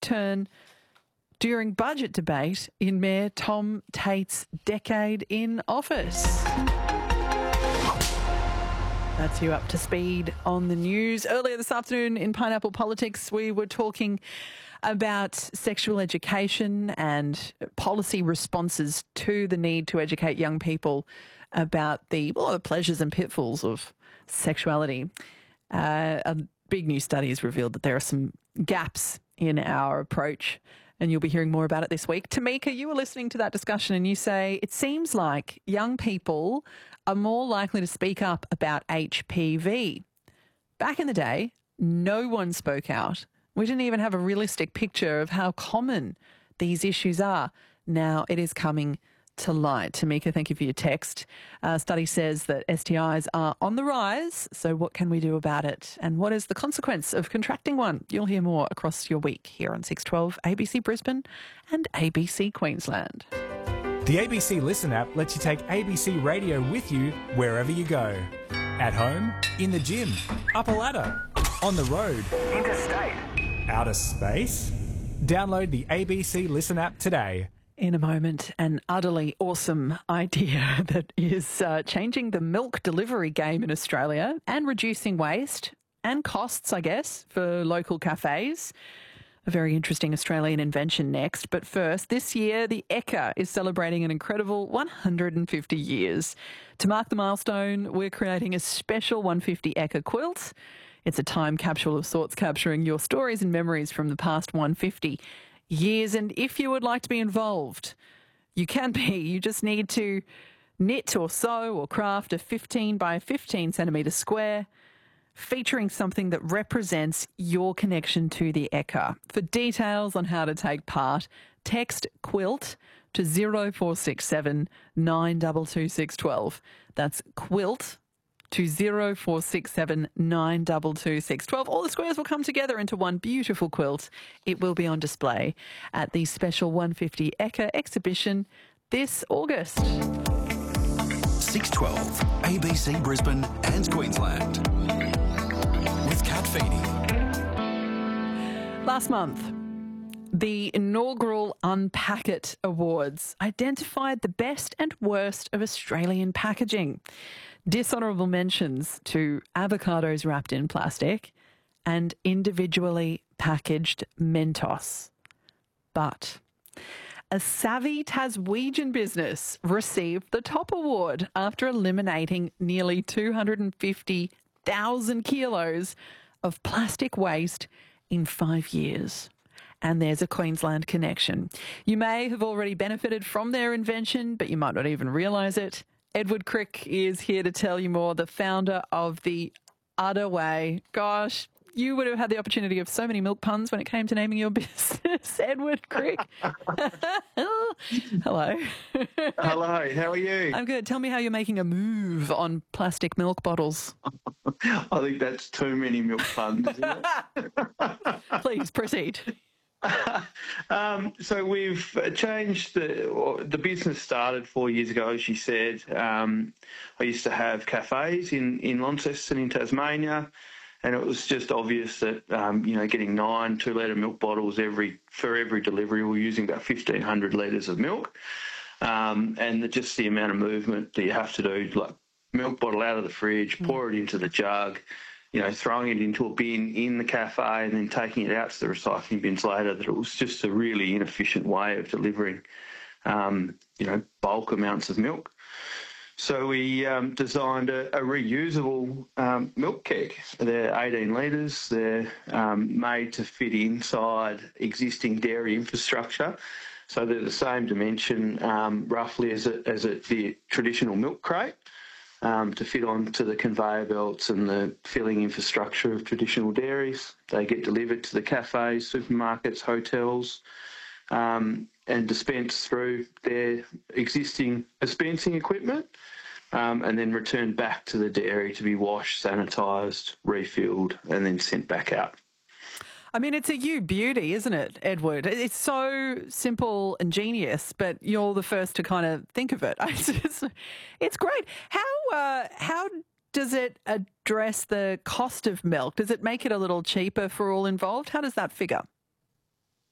U-turn during budget debate in Mayor Tom Tate's decade in office. That's you up to speed on the news. Earlier this afternoon in Pineapple Politics, we were talking about sexual education and policy responses to the need to educate young people about the pleasures and pitfalls of sexuality. A big new study has revealed that there are some gaps in our approach, and you'll be hearing more about it this week. Tamika, you were listening to that discussion and you say it seems like young people are more likely to speak up about HPV. Back in the day, no one spoke out. We didn't even have a realistic picture of how common these issues are. Now it is coming to light. Tamika, thank you for your text. A study says that STIs are on the rise, so what can we do about it? And what is the consequence of contracting one? You'll hear more across your week here on 612 ABC Brisbane and ABC Queensland. The ABC Listen app lets you take ABC Radio with you wherever you go. At home, in the gym, up a ladder, on the road, interstate, outer space. Download the ABC Listen app today. In a moment, an utterly awesome idea that is changing the milk delivery game in Australia and reducing waste and costs, I guess, for local cafes. A very interesting Australian invention next. But first, this year, the Ekka is celebrating an incredible 150 years. To mark the milestone, we're creating a special 150 Ekka quilt. It's a time capsule of sorts, capturing your stories and memories from the past 150 years. And if you would like to be involved, you can be. You just need to knit or sew or craft a 15 by 15 centimetre square featuring something that represents your connection to the Ekka. For details on how to take part, text QUILT to 0467 922 612. That's QUILT to 0467 922 612. All the squares will come together into one beautiful quilt. It will be on display at the special 150 Ekka exhibition this August. 612 ABC Brisbane and Queensland with Kat Feeney. Last month, the inaugural Unpack It Awards identified the best and worst of Australian packaging. Dishonourable mentions to avocados wrapped in plastic and individually packaged Mentos. But a savvy Taswegian business received the top award after eliminating nearly 250,000 kilos of plastic waste in 5 years. And there's a Queensland connection. You may have already benefited from their invention, but you might not even realise it. Edward Crick is here to tell you more, the founder of the Udder Way. Gosh, you would have had the opportunity of so many milk puns when it came to naming your business, Edward Crick. Hello. Hello, how are you? I'm good. Tell me how you're making a move on plastic milk bottles. I think that's too many milk puns, isn't it? Please proceed. So we've changed the business started 4 years ago, as you said. I used to have cafes in Launceston in Tasmania, and it was just obvious that, getting 9 2-litre milk bottles for every delivery, we're using about 1,500 litres of milk. And just the amount of movement that you have to do, like milk bottle out of the fridge, pour it into the jug, throwing it into a bin in the cafe and then taking it out to the recycling bins later, that it was just a really inefficient way of delivering, bulk amounts of milk. So we designed a reusable milk keg. They're 18 litres. They're made to fit inside existing dairy infrastructure. So they're the same dimension roughly as the traditional milk crate. To fit onto the conveyor belts and the filling infrastructure of traditional dairies. They get delivered to the cafes, supermarkets, hotels, and dispensed through their existing dispensing equipment, and then returned back to the dairy to be washed, sanitised, refilled, and then sent back out. I mean, it's a you beauty, isn't it, Edward? It's so simple and genius, but you're the first to kind of think of it. It's great. How does it address the cost of milk? Does it make it a little cheaper for all involved? How does that figure?